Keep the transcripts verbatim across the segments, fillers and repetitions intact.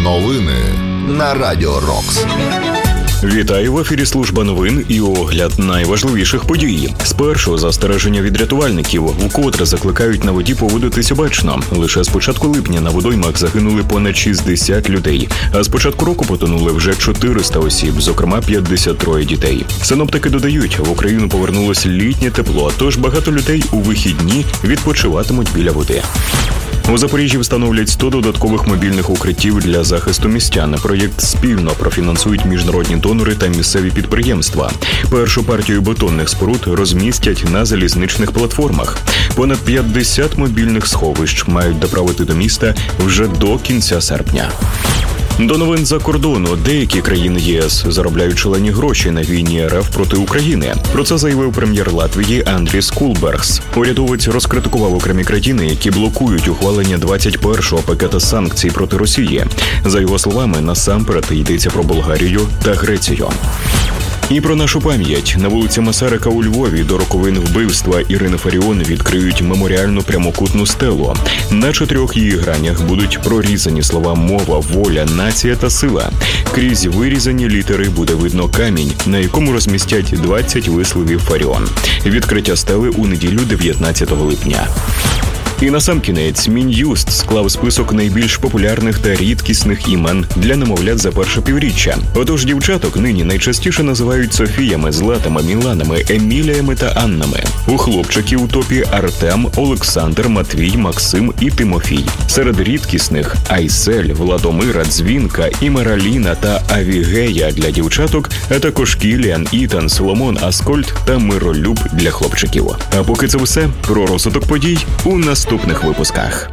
Новини на Радіо Рокс. Вітаю, в ефірі служба новин і огляд найважливіших подій. Спершу застереження від рятувальників, вкотре закликають на воді поводитись обачно. Лише з початку липня на водоймах загинули понад шістдесят людей, а з початку року потонули вже чотириста осіб, зокрема п'ятдесят три дітей. Синоптики додають, в Україну повернулось літнє тепло, тож багато людей у вихідні відпочиватимуть біля води. У Запоріжжі встановлять сто додаткових мобільних укриттів для захисту містян. Проєкт спільно профінансують міжнародні донори та місцеві підприємства. Першу партію бетонних споруд розмістять на залізничних платформах. Понад п'ятдесят мобільних сховищ мають доправити до міста вже до кінця серпня. До новин за кордону. Деякі країни ЄС заробляють шалені гроші на війні РФ проти України. Про це заявив прем'єр Латвії Андріс Кулбергс. Урядовець розкритикував окремі країни, які блокують ухвалення двадцять першого пакета санкцій проти Росії. За його словами, насамперед йдеться про Болгарію та Грецію. І про нашу пам'ять. На вулиці Масарика у Львові до роковин вбивства Ірини Фаріон відкриють меморіальну прямокутну стелу. На чотирьох її гранях будуть прорізані слова «мова», «воля», «нація» та «сила». Крізь вирізані літери буде видно камінь, на якому розмістять двадцять висловів Фаріон. Відкриття стели у неділю дев'ятнадцятого липня. І насамкінець Мін'юст склав список найбільш популярних та рідкісних імен для немовлят за перше півріччя. Отож, дівчаток нині найчастіше називають Софіями, Златами, Міланами, Еміліями та Аннами. У хлопчиків у топі Артем, Олександр, Матвій, Максим і Тимофій. Серед рідкісних – Айсель, Владомира, Дзвінка, Імераліна та Авігея для дівчаток, а також Кіліан, Ітан, Соломон, Аскольд та Миролюб для хлопчиків. А поки це все, про розвиток подій у наступних випусках.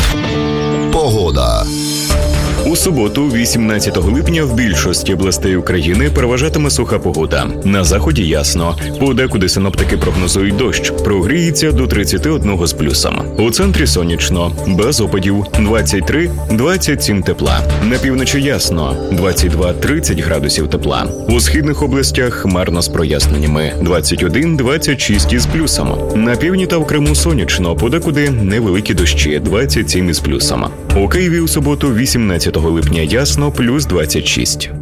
Погода. У суботу, вісімнадцятого липня, в більшості областей України переважатиме суха погода. На заході ясно. Подекуди синоптики прогнозують дощ. Прогріється до тридцяти одного з плюсом. У центрі сонячно, без опадів, двадцять три - двадцять сім тепла. На півночі ясно, двадцять два - тридцять градусів тепла. У східних областях хмарно з проясненнями, двадцять один - двадцять шість із плюсом. На півдні та в Криму сонячно, подекуди невеликі дощі, двадцять сім із плюсом. У Києві у суботу, вісімнадцятого липня ясно, плюс двадцять шість.